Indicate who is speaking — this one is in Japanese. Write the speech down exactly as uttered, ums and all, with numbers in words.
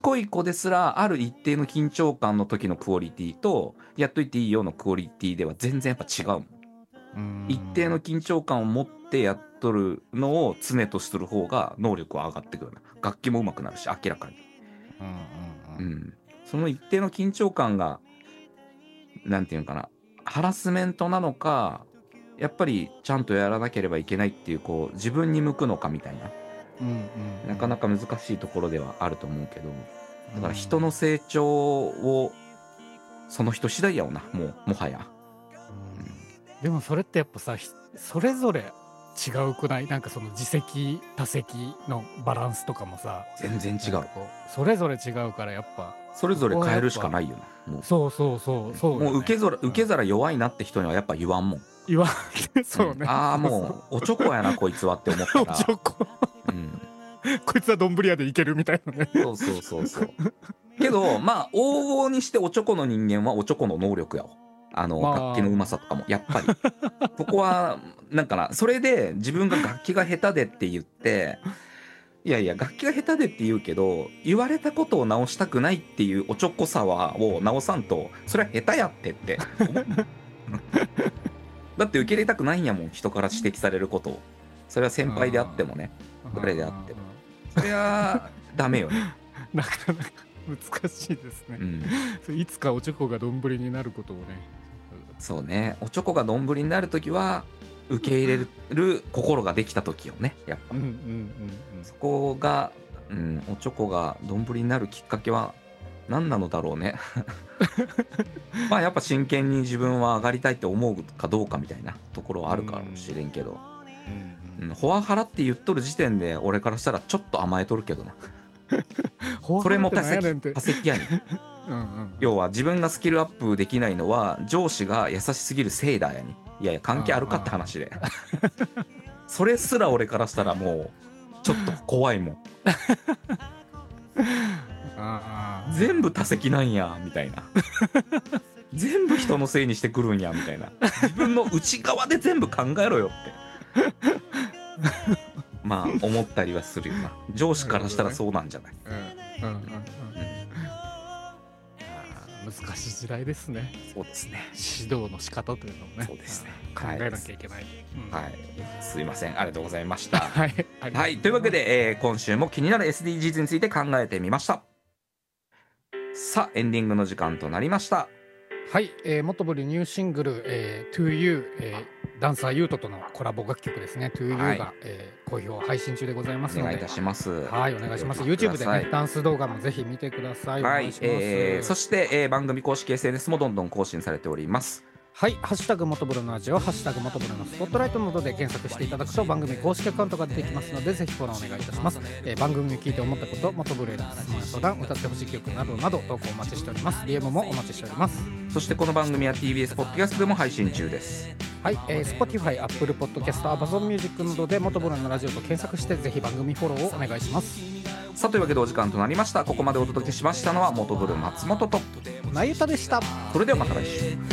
Speaker 1: こい子ですらある一定の緊張感の時のクオリティとやっといていいよのクオリティでは全然やっぱ違うもん。
Speaker 2: うーん
Speaker 1: 一定の緊張感を持ってやっとるのを常とする方が能力は上がってくるな。楽器も上手くなるし明らかに。
Speaker 2: うんうんうん
Speaker 1: うん。その一定の緊張感がなんていうのかな、ハラスメントなのか、やっぱりちゃんとやらなければいけないっていうこう自分に向くのかみたいな、
Speaker 2: うんうんうん
Speaker 1: なかなか難しいところではあると思うけど、だから人
Speaker 2: うん
Speaker 1: の成長をその人次第やおな、もうもはや。
Speaker 2: でもそれってやっぱさひそれぞれ違うくない？なんかその自責他責のバランスとかもさ、
Speaker 1: 全然違う。
Speaker 2: なんかこうそれぞれ違うからやっぱ
Speaker 1: それぞれ変えるしか
Speaker 2: い。
Speaker 1: ないよな。もう
Speaker 2: そうそうそうそうだよね、
Speaker 1: もう受け皿
Speaker 2: うん
Speaker 1: 受け皿弱いなって人にはやっぱ言わんもん。
Speaker 2: 言わんそうね、
Speaker 1: んああ
Speaker 2: そう
Speaker 1: もうおちょこやなこいつはって思った
Speaker 2: そう
Speaker 1: ら、
Speaker 2: おちょこ
Speaker 1: うん、
Speaker 2: こいつはどんぶり屋でいけるみたいなね。
Speaker 1: そうそうそうそう。けどまあ往々にしておちょこの人間はおちょこの能力やわ。あの、
Speaker 2: まあ
Speaker 1: 楽器のうまさとかもやっぱりここはなんかな、それで自分が楽器が下手でって言って、いやいや楽器が下手でって言うけど言われたことを直したくないっていうおちょこさはを直さんと、それは下手やってって思うだって受け入れたくないんやもん、人から指摘されることを。それは先輩であってもね、誰であってもそれはダメよね。
Speaker 2: なかなか難しいですね、
Speaker 1: うん、
Speaker 2: それいつかおちょこがどんぶりになることをね。
Speaker 1: そうね、おちょこが丼になるときは受け入れる心ができた時よね、やっぱ。
Speaker 2: うんうんうん
Speaker 1: そこが、うん、おちょこが丼になるきっかけは何なのだろうねまあやっぱ真剣に自分は上がりたいって思うかどうかみたいなところはあるかもしれんけど、
Speaker 2: うん
Speaker 1: うん、フォアハラって言っとる時点で俺からしたらちょっと甘えとるけどな。
Speaker 2: そ
Speaker 1: それも多
Speaker 2: 責
Speaker 1: 責多責やねん。
Speaker 2: うんうん
Speaker 1: 要は自分がスキルアップできないのは上司が優しすぎるせいだやに。いやいや関係あるかって話でそれすら俺からしたらもうちょっと怖いもん
Speaker 2: ああ
Speaker 1: 全部多責なんやみたいな全部人のせいにしてくるんやみたいな、自分の内側で全部考えろよってまあ思ったりはするよな。上司からしたらそうなんじゃない。
Speaker 2: うんうんうんうん難しい時代ですね。
Speaker 1: そうですね、
Speaker 2: 指導の仕方というのもね、
Speaker 1: そうですね、
Speaker 2: 考えなきゃいけない。
Speaker 1: はい、はい、すいません、ありがとうございました
Speaker 2: はい、
Speaker 1: はい、というわけで、えー、今週も気になる エスディージーズ について考えてみました。さあエンディングの時間となりました。
Speaker 2: はい、えー、モトブルニューシングル、えー、To You、えー、ダンサーユートとのコラボ楽曲ですね To You が、
Speaker 1: はい、
Speaker 2: えー、好評配信中でございますので
Speaker 1: お願いいたします。
Speaker 2: はい、お願いします。 YouTube でねダンス動画もぜひ見てください。
Speaker 1: はい、
Speaker 2: お願いします。
Speaker 1: えー、そして、えー、番組公式 エスエヌエス もどんどん更新されております。
Speaker 2: はい、ハッシュタグモトブルのラジオ、ハッシュタグモトブルのスポットライトなどで検索していただくと番組公式アカウントが出てきますのでぜひフォローお願いいたします。えー、番組を聞いて思ったこと、モトブルへの質問や相談、歌ってほしい曲などなど投稿お待ちしております。 ディーエム もお待ちしております。
Speaker 1: そしてこの番組は ティービーエス ポッドキャストでも配信中です。
Speaker 2: はい、えー、Spotify、Apple Podcast、Amazon Music などでモトブルのラジオと検索してぜひ番組フォローをお願いします。
Speaker 1: さあというわけでお時間となりました。ここまでお届けしましたのはモトブル松本と
Speaker 2: なゆたでした。
Speaker 1: それではまた来週。